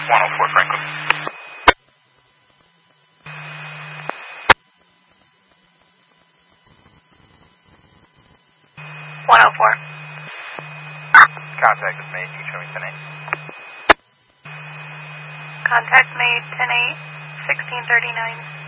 104 Franklin. Contact is made. You can show me 10-8. Contact made 10-8, 1639.